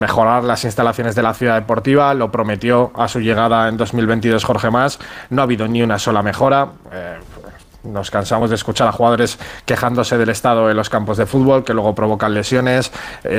mejorar las instalaciones de la ciudad deportiva, lo prometió a su llegada en 2022 Jorge Mas, no ha habido ni una sola mejora. Nos cansamos de escuchar a jugadores quejándose del estado en los campos de fútbol, que luego provocan lesiones.